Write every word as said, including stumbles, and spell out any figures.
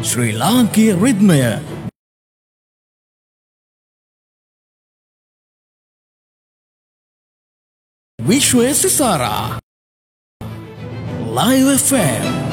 ශ්‍රී ලාංකීය රිද්මය විශ්වය සිසාරා Live F M